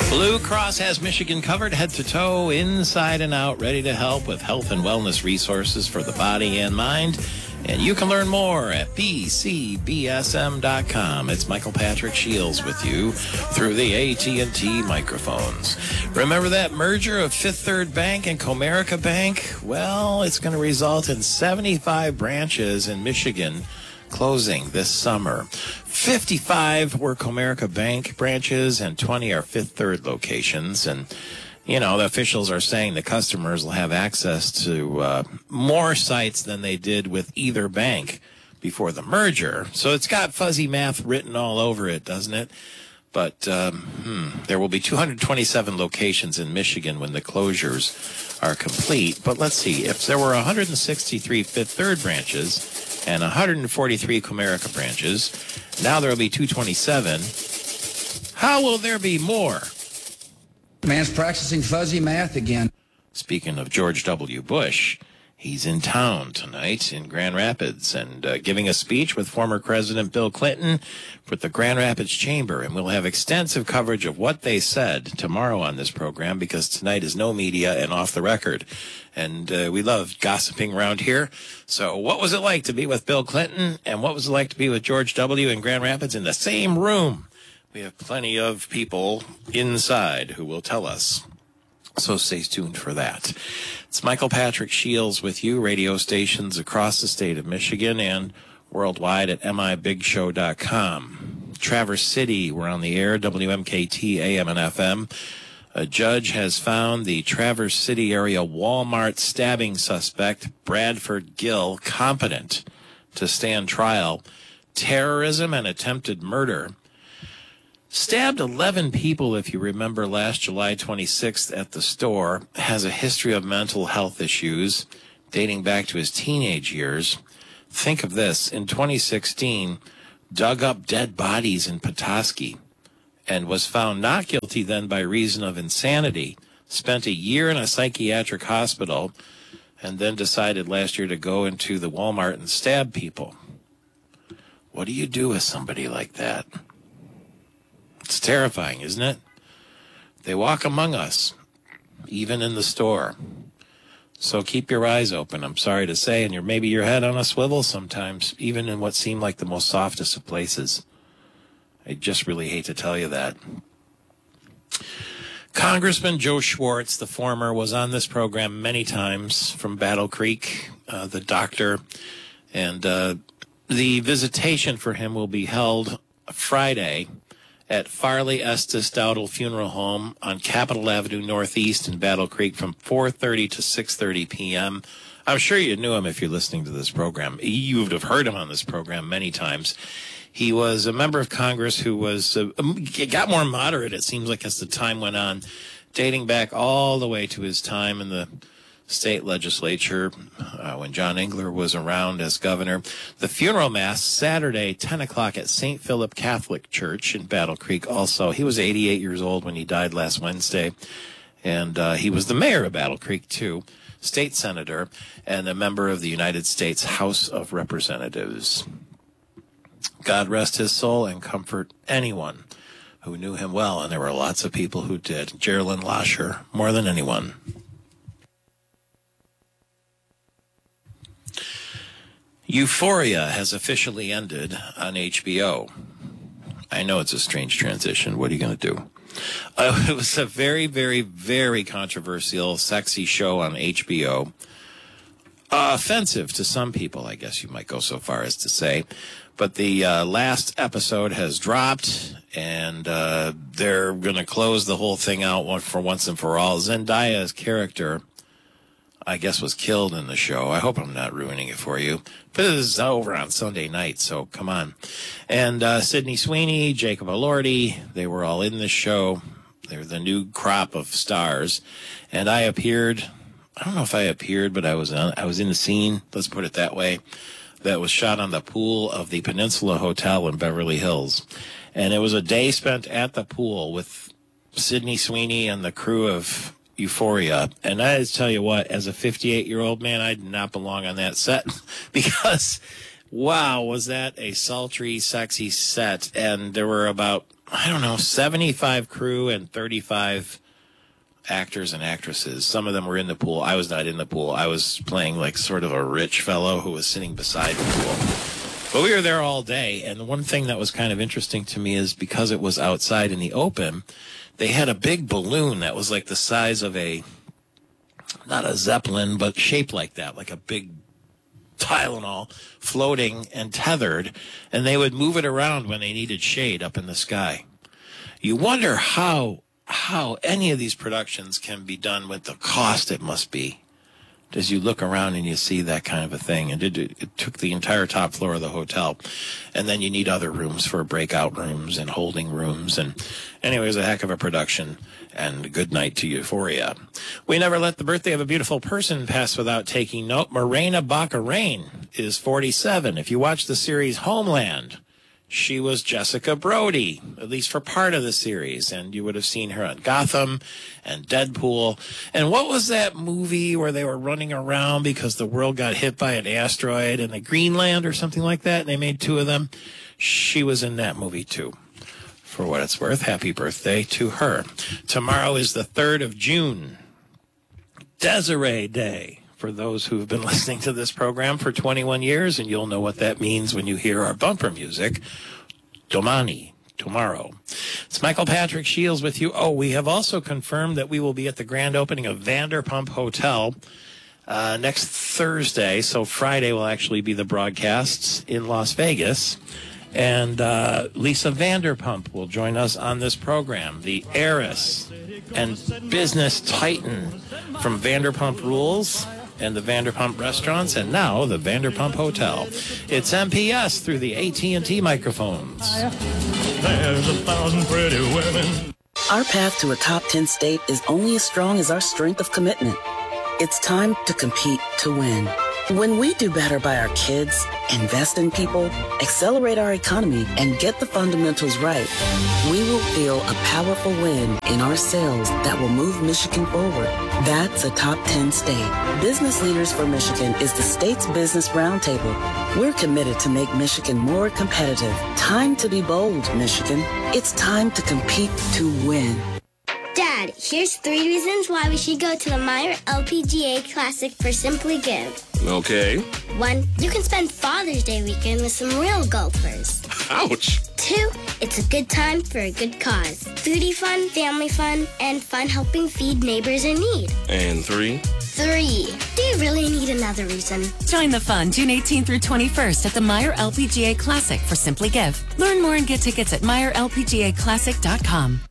Blue Cross has Michigan covered head to toe, inside and out, ready to help with health and wellness resources for the body and mind. And you can learn more at bcbsm.com. It's Michael Patrick Shields with you through the AT&T microphones. Remember that merger of Fifth Third Bank and Comerica Bank? Well, it's going to result in 75 branches in Michigan closing this summer. 55 were Comerica Bank branches and 20 are Fifth Third locations. And, you know, the officials are saying the customers will have access to more sites than they did with either bank before the merger. So it's got fuzzy math written all over it, doesn't it? But there will be 227 locations in Michigan when the closures are complete. But let's see, if there were 163 Fifth Third branches and 143 Comerica branches, now there will be 227. How will there be more? Man's practicing fuzzy math again. Speaking of George W. Bush, he's in town tonight in Grand Rapids and giving a speech with former President Bill Clinton with the Grand Rapids Chamber. And we'll have extensive coverage of what they said tomorrow on this program because tonight is no media and off the record. And we love gossiping around here. So what was it like to be with Bill Clinton and what was it like to be with George W. in Grand Rapids in the same room? We have plenty of people inside who will tell us. So stay tuned for that. It's Michael Patrick Shields with you, radio stations across the state of Michigan and worldwide at mibigshow.com. Traverse City, we're on the air, WMKT, AM and FM. A judge has found the Traverse City area Walmart stabbing suspect, Bradford Gill, competent to stand trial. Terrorism and attempted murder. Stabbed 11 people, if you remember, last July 26th at the store. Has a history of mental health issues dating back to his teenage years. Think of this. In 2016, dug up dead bodies in Petoskey and was found not guilty then by reason of insanity. Spent a year in a psychiatric hospital and then decided last year to go into the Walmart and stab people. What do you do with somebody like that? It's terrifying, isn't it? They walk among us, even in the store. So keep your eyes open, I'm sorry to say, and maybe your head on a swivel sometimes, even in what seem like the most softest of places. I just really hate to tell you that. Congressman Joe Schwartz, the former, was on this program many times from Battle Creek, the doctor, and the visitation for him will be held Friday at Farley Estes Dowdle Funeral Home on Capitol Avenue Northeast in Battle Creek from 4:30 to 6:30 p.m. I'm sure you knew him if you're listening to this program. You would have heard him on this program many times. He was a member of Congress who was got more moderate, it seems like, as the time went on, dating back all the way to his time in the state legislature when John Engler was around as governor. The funeral mass Saturday, 10 o'clock at St. Philip Catholic Church in Battle Creek also. He was 88 years old when he died last Wednesday. And he was the mayor of Battle Creek, too, state senator, and a member of the United States House of Representatives. God rest his soul and comfort anyone who knew him well. And there were lots of people who did. Geraldine Lasher, more than anyone. Euphoria has officially ended on HBO. I know it's a strange transition. What are you going to do? It was a very, very, very controversial, sexy show on HBO. Offensive to some people, I guess you might go so far as to say. But the last episode has dropped, and they're going to close the whole thing out for once and for all. Zendaya's character, I guess, was killed in the show. I hope I'm not ruining it for you. But it is over on Sunday night, so come on. And Sydney Sweeney, Jacob Elordi, they were all in this show. They're the new crop of stars. And I appeared, I don't know if I appeared, but I was in the scene, let's put it that way, that was shot on the pool of the Peninsula Hotel in Beverly Hills. And it was a day spent at the pool with Sydney Sweeney and the crew of Euphoria. And I just tell you what, as a 58-year-old man, I did not belong on that set because, wow, was that a sultry, sexy set. And there were about 75 crew and 35 actors and actresses. Some of them were in the pool. I was not in the pool. I was playing like sort of a rich fellow who was sitting beside the pool. But we were there all day, and the one thing that was kind of interesting to me is because it was outside in the open, they had a big balloon that was like the size of not a Zeppelin, but shaped like that, like a big Tylenol floating and tethered, and they would move it around when they needed shade up in the sky. You wonder how any of these productions can be done with the cost it must be. As you look around and you see that kind of a thing, and it took the entire top floor of the hotel, and then you need other rooms for breakout rooms and holding rooms, and anyway, it was a heck of a production, and good night to Euphoria. We never let the birthday of a beautiful person pass without taking note. Morena Baccarin is 47. If you watch the series Homeland, she was Jessica Brody, at least for part of the series, and you would have seen her on Gotham and Deadpool. And what was that movie where they were running around because the world got hit by an asteroid in the Greenland or something like that, and they made two of them? She was in that movie, too. For what it's worth, happy birthday to her. Tomorrow is the 3rd of June, Desiree Day. For those who've been listening to this program for 21 years, and you'll know what that means when you hear our bumper music, Domani, tomorrow. It's Michael Patrick Shields with you. Oh, we have also confirmed that we will be at the grand opening of Vanderpump Hotel next Thursday. So Friday will actually be the broadcasts in Las Vegas. And Lisa Vanderpump will join us on this program, the heiress and business titan from Vanderpump Rules and the Vanderpump Restaurants, and now the Vanderpump Hotel. It's MPS through the AT&T microphones. There's 1,000 pretty women. Our path to a top 10 state is only as strong as our strength of commitment. It's time to compete to win. When we do better by our kids, invest in people, accelerate our economy, and get the fundamentals right, we will feel a powerful win in our sales that will move Michigan forward. That's a top 10 state. Business Leaders for Michigan is the state's business roundtable. We're committed to make Michigan more competitive. Time to be bold, Michigan. It's time to compete to win. Dad, here's 3 reasons why we should go to the Meyer LPGA Classic for Simply Give. Okay. 1, you can spend Father's Day weekend with some real golfers. Ouch. 2, it's a good time for a good cause. Foodie fun, family fun, and fun helping feed neighbors in need. And 3? 3, do you really need another reason? Join the fun June 18th through 21st at the Meyer LPGA Classic for Simply Give. Learn more and get tickets at MeyerLPGAClassic.com.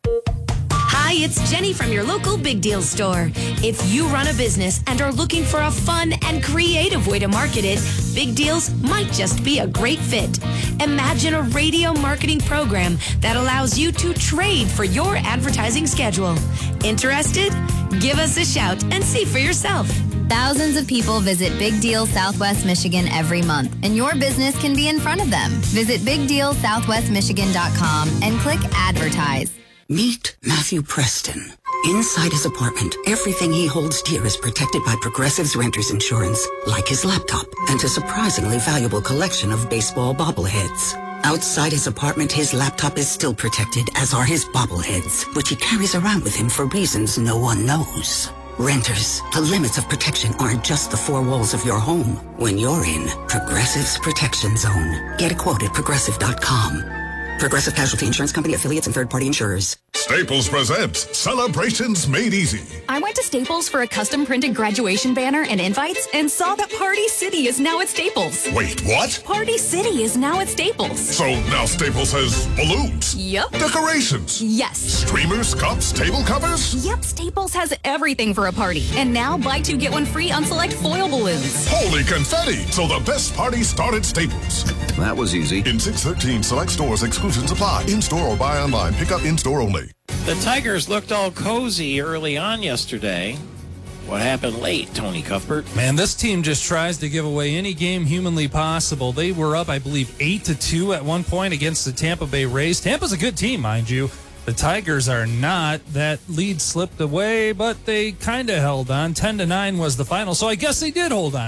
Hi, it's Jenny from your local Big Deal store. If you run a business and are looking for a fun and creative way to market it, Big Deals might just be a great fit. Imagine a radio marketing program that allows you to trade for your advertising schedule. Interested? Give us a shout and see for yourself. Thousands of people visit Big Deal Southwest Michigan every month, and your business can be in front of them. Visit BigDealSouthwestMichigan.com and click Advertise. Meet Matthew Preston. Inside his apartment, everything he holds dear is protected by Progressive's Renter's Insurance, like his laptop and a surprisingly valuable collection of baseball bobbleheads. Outside his apartment, his laptop is still protected, as are his bobbleheads, which he carries around with him for reasons no one knows. Renters, the limits of protection aren't just the 4 walls of your home. When you're in Progressive's Protection Zone, get a quote at Progressive.com. Progressive Casualty Insurance Company, affiliates, and third-party insurers. Staples presents Celebrations Made Easy. I went to Staples for a custom-printed graduation banner and invites and saw that Party City is now at Staples. Wait, what? Party City is now at Staples. So now Staples has balloons? Yep. Decorations? Yes. Streamers, cups, table covers? Yep, Staples has everything for a party. And now buy 2, get 1 free on select foil balloons. Holy confetti! So the best party started Staples. That was easy. In 613 select stores, exclusions apply. In-store or buy online. Pick up in-store only. The Tigers looked all cozy early on yesterday. What happened late, Tony Cuthbert? Man, this team just tries to give away any game humanly possible. They were up, I believe, 8-2 at one point against the Tampa Bay Rays. Tampa's a good team, mind you. The Tigers are not. That lead slipped away, but they kind of held on. 10-9 was the final, so I guess they did hold on.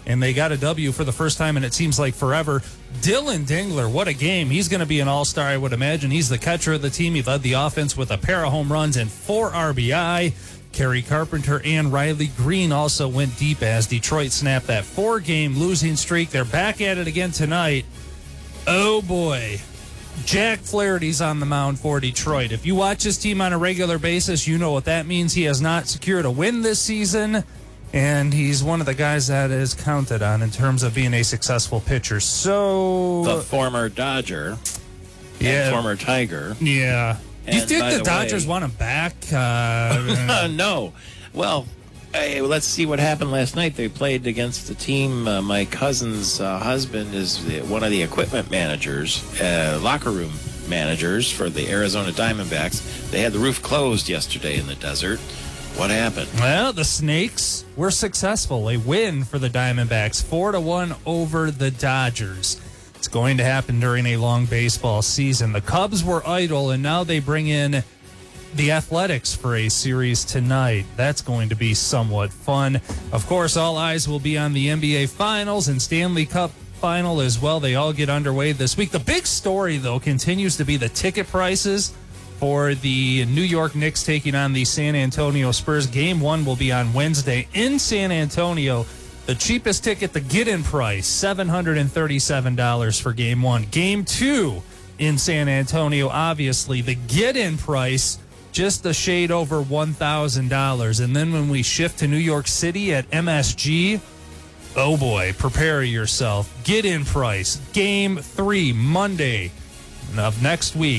and they got a W for the first time, and it seems like forever. Dylan Dingler, what a game. He's going to be an all-star, I would imagine. He's the catcher of the team. He led the offense with a pair of home runs and 4 RBI. Kerry Carpenter and Riley Green also went deep as Detroit snapped that 4-game losing streak. They're back at it again tonight. Oh, boy. Jack Flaherty's on the mound for Detroit. If you watch his team on a regular basis, you know what that means. He has not secured a win this season, and he's one of the guys that is counted on in terms of being a successful pitcher. So the former Dodger, and former Tiger. Yeah. Do you And think by the the Dodgers way- want him back? No. Well, hey, let's see what happened last night. They played against the team. My cousin's husband is one of the equipment managers, locker room managers for the Arizona Diamondbacks. They had the roof closed yesterday in the desert. What happened? Well, the Snakes were successful. A win for the Diamondbacks, 4-1 over the Dodgers. It's going to happen during a long baseball season. The Cubs were idle, and now they bring in the Athletics for a series tonight. That's going to be somewhat fun. Of course, all eyes will be on the NBA Finals and Stanley Cup Final as well. They all get underway this week. The big story, though, continues to be the ticket prices for the New York Knicks taking on the San Antonio Spurs. Game 1 will be on Wednesday in San Antonio. The cheapest ticket, the get-in price, $737 for Game 1. Game 2 in San Antonio, obviously, the get-in price, just a shade over $1,000. And then when we shift to New York City at MSG, oh boy, prepare yourself. Get-in price, Game 3, Monday of next week,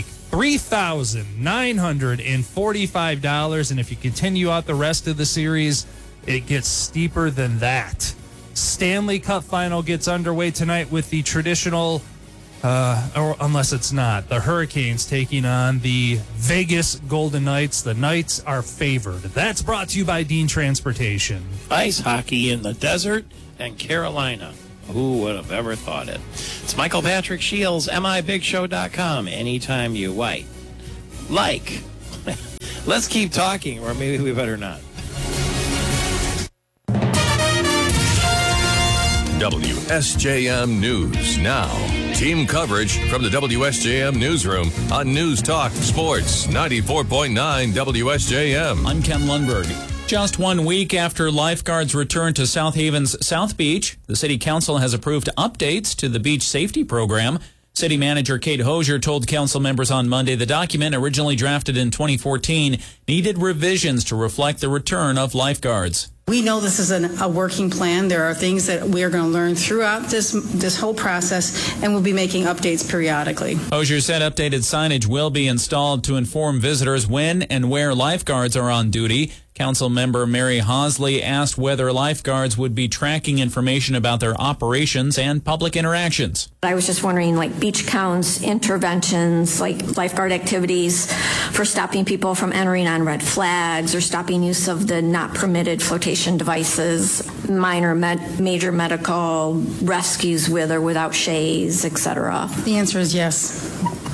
$3,945. And if you continue out the rest of the series, it gets steeper than that. Stanley Cup Final gets underway tonight with the traditional, or unless it's not, the Hurricanes taking on the Vegas Golden Knights. The Knights are favored. That's brought to you by Dean Transportation. Ice hockey in the desert and Carolina. Who would have ever thought it? It's Michael Patrick Shields, MIBigShow.com. Anytime you like. Let's keep talking, or maybe we better not. WSJM News Now. Team coverage from the WSJM Newsroom on News Talk Sports 94.9 WSJM. I'm Ken Lundberg. Just 1 week after lifeguards returned to South Haven's South Beach, the City Council has approved updates to the beach safety program. City Manager Kate Hosier told council members on Monday the document, originally drafted in 2014, needed revisions to reflect the return of lifeguards. We know this is a working plan. There are things that we are going to learn throughout this whole process, and we'll be making updates periodically. Hosier said updated signage will be installed to inform visitors when and where lifeguards are on duty. Council member Mary Hosley asked whether lifeguards would be tracking information about their operations and public interactions. I was just wondering, like beach counts, interventions, like lifeguard activities for stopping people from entering on red flags or stopping use of the not permitted flotation devices, major medical rescues with or without shays, etc. The answer is yes.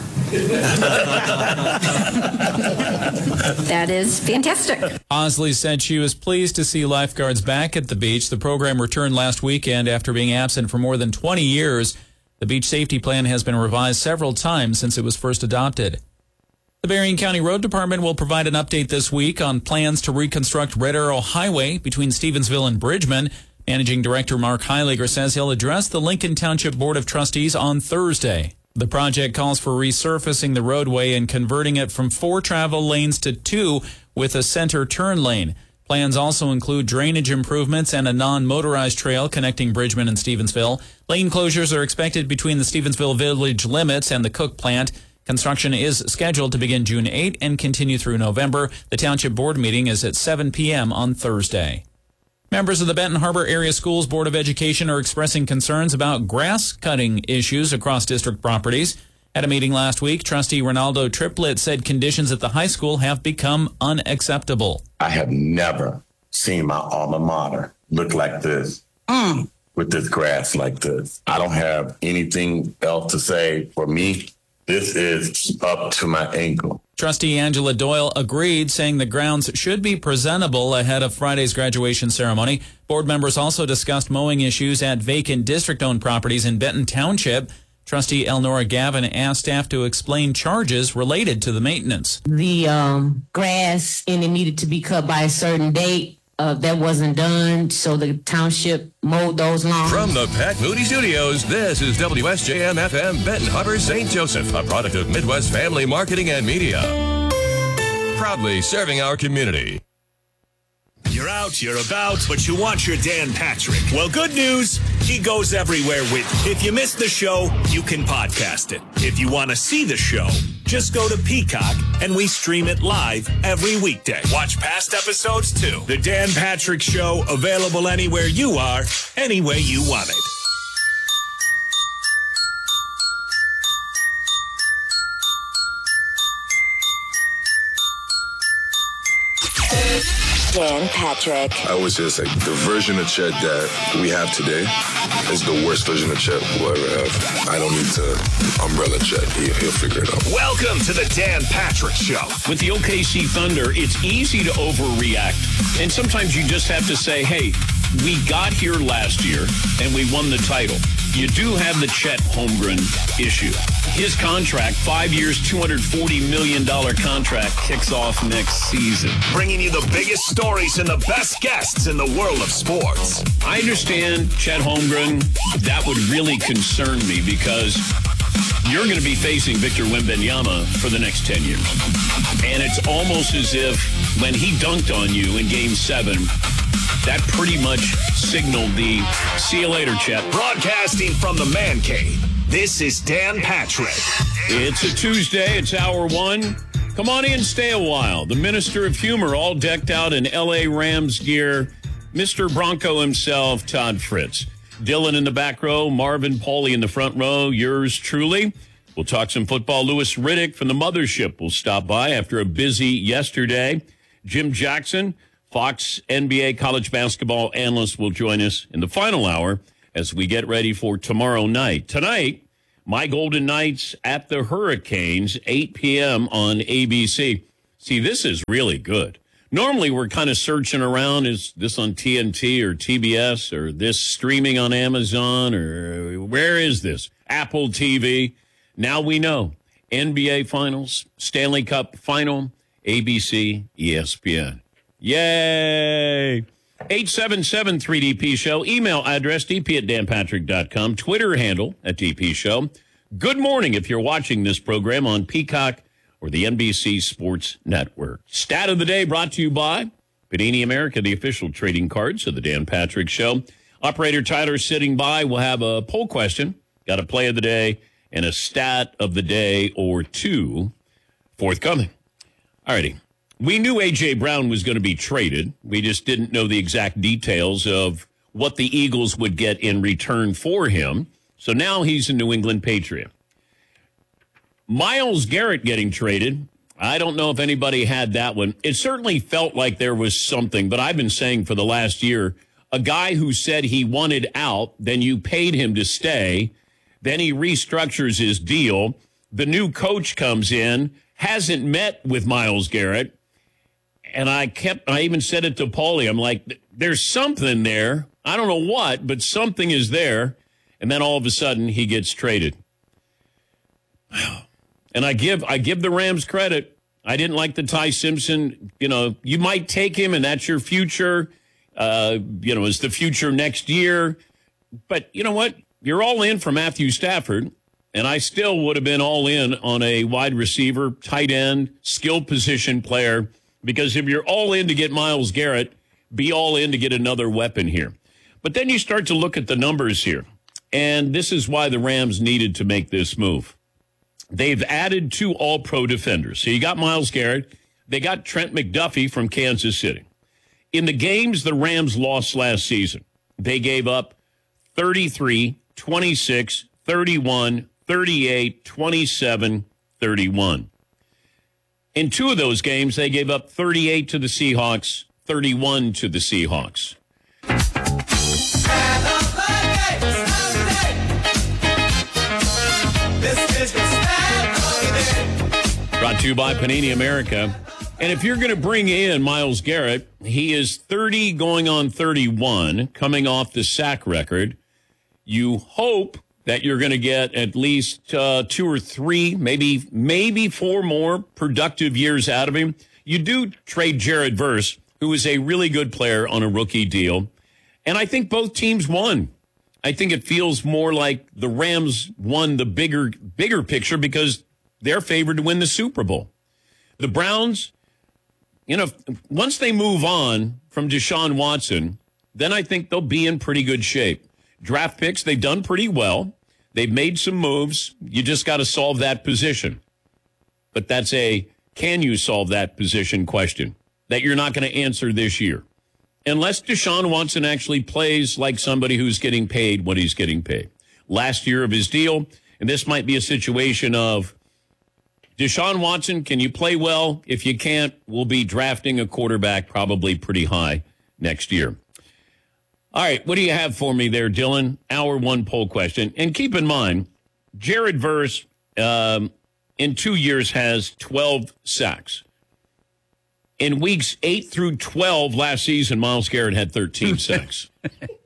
That is fantastic. Hosley said she was pleased to see lifeguards back at the beach. The program returned last weekend after being absent for more than 20 years. The beach safety plan has been revised several times since it was first adopted. The Berrien County Road Department will provide an update this week on plans to reconstruct Red Arrow Highway between Stevensville and Bridgman. Managing Director Mark Heiliger says he'll address the Lincoln Township Board of Trustees on Thursday. The project calls for resurfacing the roadway and converting it from 4 travel lanes to 2 with a center turn lane. Plans also include drainage improvements and a non-motorized trail connecting Bridgman and Stevensville. Lane closures are expected between the Stevensville village limits and the Cook plant. Construction is scheduled to begin June 8 and continue through November. The Township Board meeting is at 7 p.m. on Thursday. Members of the Benton Harbor Area Schools Board of Education are expressing concerns about grass cutting issues across district properties. At a meeting last week, Trustee Ronaldo Triplett said conditions at the high school have become unacceptable. I have never seen my alma mater look like this, with this grass like this. I don't have anything else to say. For me, this is up to my ankle. Trustee Angela Doyle agreed, saying the grounds should be presentable ahead of Friday's graduation ceremony. Board members also discussed mowing issues at vacant district-owned properties in Benton Township. Trustee Elnora Gavin asked staff to explain charges related to the maintenance. The grass and it needed to be cut by a certain date. That wasn't done, so the township mowed those lawns. From the Pat Moody Studios, this is WSJM-FM Benton Harbor St. Joseph, a product of Midwest Family Marketing and Media. Proudly serving our community. You're out, you're about, but you want your Dan Patrick. Well, good news, he goes everywhere with you. If you missed the show, you can podcast it. If you want to see the show, just go to Peacock and we stream it live every weekday. Watch past episodes too. The Dan Patrick Show, available anywhere you are, any way you want it. Dan Patrick. I would just say the version of Chet that we have today is the worst version of Chet we'll ever have. I don't need to umbrella Chet. He'll figure it out. Welcome to the Dan Patrick Show. With the OKC Thunder, it's easy to overreact. And sometimes you just have to say, hey, we got here last year and we won the title. You do have the Chet Holmgren issue. His contract, 5 years, $240 million contract, kicks off next season. Bringing you the biggest stories and the best guests in the world of sports. I understand Chet Holmgren. That would really concern me because you're going to be facing Victor Wembanyama for the next 10 years. And it's almost as if when he dunked on you in Game 7, that pretty much signaled the see you later, Chet. Broadcasting from the Man Cave, this is Dan Patrick. It's a Tuesday. It's hour one. Come on in, stay a while. The Minister of Humor, all decked out in L.A. Rams gear. Mr. Bronco himself, Todd Fritz. Dylan in the back row, Marvin Pauly in the front row, yours truly. We'll talk some football. Louis Riddick from the Mothership will stop by after a busy yesterday. Jim Jackson, Fox NBA college basketball analyst, will join us in the final hour as we get ready for tomorrow night. Tonight, my Golden Knights at the Hurricanes, 8 p.m. on ABC. See, this is really good. Normally, we're kind of searching around. Is this on TNT or TBS or this streaming on Amazon or where is this? Apple TV. Now we know. NBA Finals, Stanley Cup Final, ABC, ESPN. Yay! 877-3DP Show. Email address, dp@danpatrick.com. Twitter handle @DP Show. Good morning if you're watching this program on Peacock or the NBC Sports Network. Stat of the day brought to you by Panini America, the official trading cards of the Dan Patrick Show. Operator Tyler sitting by. We'll have a poll question, got a play of the day, and a stat of the day or two forthcoming. All righty. We knew A.J. Brown was going to be traded. We just didn't know the exact details of what the Eagles would get in return for him. So now he's a New England Patriot. Myles Garrett getting traded. I don't know if anybody had that one. It certainly felt like there was something, but I've been saying for the last year, a guy who said he wanted out, then you paid him to stay, then he restructures his deal. The new coach comes in, hasn't met with Myles Garrett. And I even said it to Paulie. I'm like, there's something there. I don't know what, but something is there. And then all of a sudden he gets traded. And I give the Rams credit. I didn't like the Ty Simpson. You know, you might take him and that's your future. Is the future next year. But you know what? You're all in for Matthew Stafford. And I still would have been all in on a wide receiver, tight end, skill position player. Because if you're all in to get Myles Garrett, be all in to get another weapon here. But then you start to look at the numbers here. And this is why the Rams needed to make this move. They've added 2 all-pro defenders. So you got Myles Garrett. They got Trent McDuffie from Kansas City. In the games the Rams lost last season, they gave up 33, 26, 31, 38, 27, 31. In 2 of those games, they gave up 38 to the Seahawks, 31 to the Seahawks. Brought to you by Panini America. And if you're going to bring in Myles Garrett, he is 30 going on 31, coming off the sack record. You hope that you're going to get at least 2 or 3, maybe 4 more productive years out of him. You do trade Jared Verse, who is a really good player, on a rookie deal. And I think both teams won. I think it feels more like the Rams won the bigger picture because they're favored to win the Super Bowl. The Browns, once they move on from Deshaun Watson, then I think they'll be in pretty good shape. Draft picks, they've done pretty well. They've made some moves. You just got to solve that position. But that's a can you solve that position question that you're not going to answer this year. Unless Deshaun Watson actually plays like somebody who's getting paid what he's getting paid. Last year of his deal, and this might be a situation of Deshaun Watson, can you play well? If you can't, we'll be drafting a quarterback probably pretty high next year. All right, what do you have for me there, Dylan? Hour 1 poll question. And keep in mind, Jared Verse in 2 years has 12 sacks. In weeks 8 through 12 last season, Myles Garrett had 13 sacks.